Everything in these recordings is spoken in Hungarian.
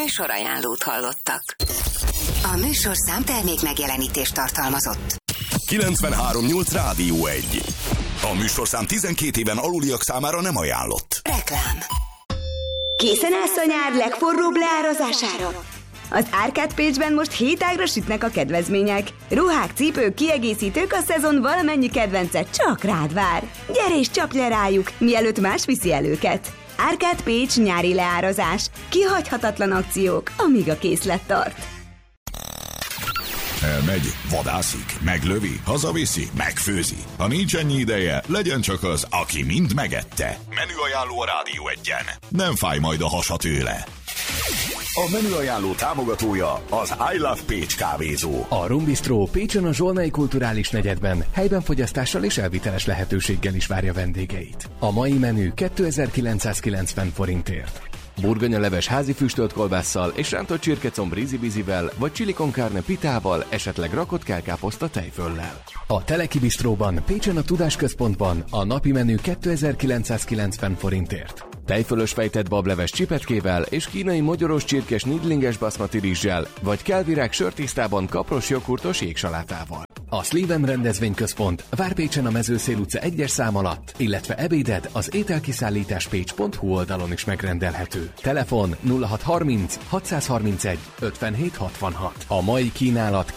Műsorajánlót hallottak. A műsorszám termék megjelenítést tartalmazott. 93.8 Rádió 1. A műsorszám 12 éven aluliak számára nem ajánlott. Reklám. Készen állsz a nyár legforróbb leárazására? Az Arcade Page-ben most 7 ágra sütnek a kedvezmények. Ruhák, cipők, kiegészítők, a szezon valamennyi kedvence csak rád vár. Gyere és csapj le rájuk, mielőtt más viszi el őket. Arcade Page nyári leárazás. Kihagyhatatlan akciók, amíg a készlet tart. Elmegy, vadászik, meglövi, hazaviszi, megfőzi. Ha nincs ennyi ideje, legyen csak az, aki mind megette. Menüajánló a Rádió 1-en. Nem fáj majd a hasa tőle. A menüajánló támogatója az I Love Pécs kávézó. A Rum Bistro Pécsen a Zsolnai Kulturális Negyedben helyben fogyasztással és elviteles lehetőséggel is várja vendégeit. A mai menü 2990 forintért. Burgonyaleves házi füstölt kolbásszal és rántott csirkecomb rízibizivel, vagy chili con carne pitával, esetleg rakott kelkáposzta tejföllel. A Teleki Bistróban Pécsen a Tudásközpontban a napi menü 2990 forintért. Tejfölös fejtett bableves csipetkével és kínai mogyoros csirkes nidlinges baszmati rizssel, vagy kelvirág sörtisztában kapros joghurtos jégsalátával. A Sleven rendezvényközpont Várpécsen a Mezőszél utca 1-es szám alatt, illetve ebéded az ételkiszállításpécs.hu oldalon is megrendelhető. Telefon 0630 631 5766. A mai kínálat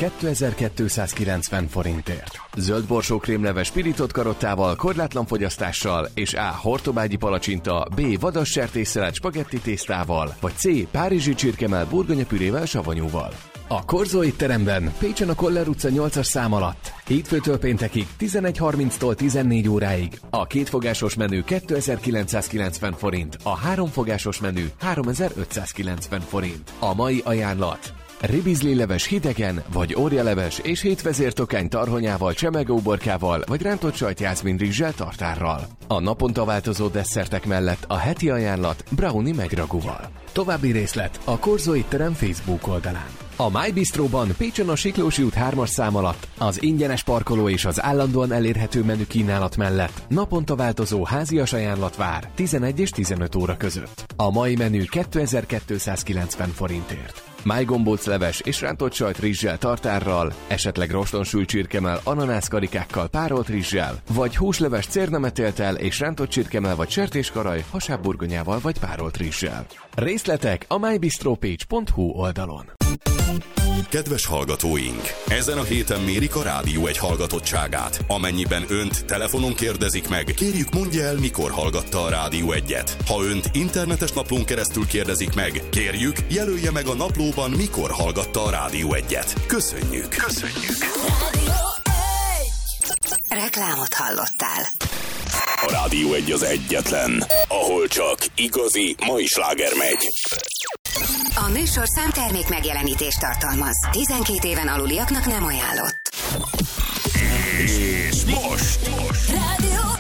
2290 forintért. Zöld borsó krémleves pirított karottával, korlátlan fogyasztással, és A. hortobágyi palacsinta, B. vadas sertésszelet spagetti tésztával, vagy C. párizsi csirkemell burgonyapürével savanyúval. A Korzó étteremben Pécsen a Koller utca 8-as szám alatt hétfőtől péntekig 11:30-tól 14 óráig a kétfogásos menü 2990 forint, a háromfogásos menü 3590 forint. A mai ajánlat: ribizlileves hidegen, vagy orjaleves és hétvezértokány tarhonyával, csemegóborkával, vagy rántott sajtjászmin rizssel tartárral. A naponta változó desszertek mellett a heti ajánlat brownie megyragúval. További részlet a Korzó étterem Facebook oldalán. A My Bistróban Pécsen a Siklósi út 3-as szám alatt az ingyenes parkoló és az állandóan elérhető menü kínálat mellett naponta változó házias ajánlat vár 11 és 15 óra között. A mai menü 2290 forintért. Májgombócleves és rántott sajt rizssel tartárral, esetleg rostonsült csirkemell ananászkarikákkal párolt rizssel, vagy húsleves cérnemetéltel és rántott csirkemell vagy sertéskaraj hasábburgonyával vagy párolt rizssel. Részletek a mybistropage.hu oldalon. Kedves hallgatóink! Ezen a héten mérik a Rádió 1 hallgatottságát. Amennyiben önt telefonon kérdezik meg, kérjük mondja el, mikor hallgatta a Rádió 1-et. Ha önt internetes naplón keresztül kérdezik meg, kérjük, jelölje meg a naplóban, mikor hallgatta a Rádió 1-et. Köszönjük! Köszönjük! Reklámot hallottál. A Rádió 1 az egyetlen, ahol csak igazi mai sláger megy. A műsorszám termék megjelenítést tartalmaz. 12 éven aluliaknak nem ajánlott. És most! Rádió